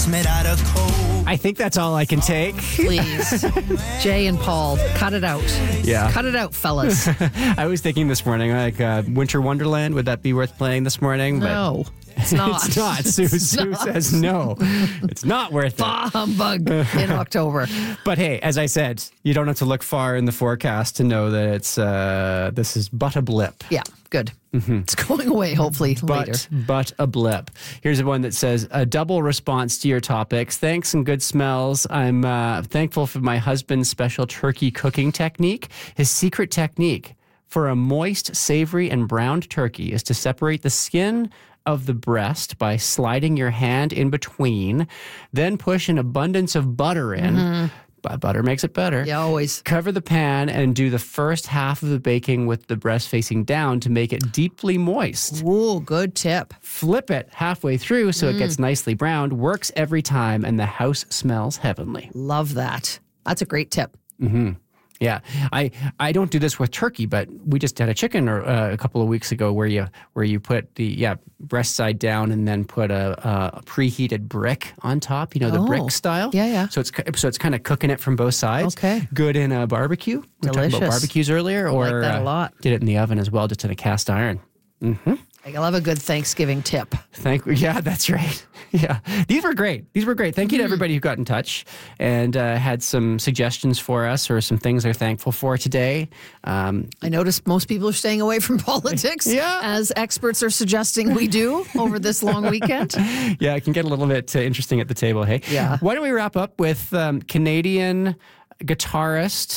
It's made out of coal. I think that's all I can take. Please. Jay and Paul, cut it out. Yeah. Cut it out, fellas. I was thinking this morning, like Winter Wonderland, would that be worth playing this morning? No, it's not. It's not. Sue says no. It's not worth it. Bah, humbug in October. But hey, as I said, you don't have to look far in the forecast to know that it's this is but a blip. Yeah, good. It's going away, hopefully, later. But a blip. Here's one that says, a double response to your topics. Thanks and good smells. I'm thankful for my husband's special turkey cooking technique. His secret technique for a moist, savory, and browned turkey is to separate the skin of the breast by sliding your hand in between, then push an abundance of butter in. Butter makes it better. Yeah, always. Cover the pan and do the first half of the baking with the breast facing down to make it deeply moist. Ooh, good tip. Flip it halfway through so it gets nicely browned. Works every time, and the house smells heavenly. Love that. That's a great tip. Yeah, I don't do this with turkey, but we just had a chicken a couple of weeks ago where you put the breast side down and then put a preheated brick on top. You know, the brick style. Yeah. So it's kind of cooking it from both sides. Okay. Good in a barbecue. We were talking about Delicious. barbecues earlier, or like that a lot. did it in the oven as well, just in a cast iron. I love a good Thanksgiving tip. Yeah, that's right. Yeah, these were great. Thank you to everybody who got in touch and had some suggestions for us or some things they're thankful for today. I noticed most people are staying away from politics, Yeah. as experts are suggesting we do over this long weekend. Yeah, it can get a little bit interesting at the table, hey? Yeah. Why don't we wrap up with Canadian guitarist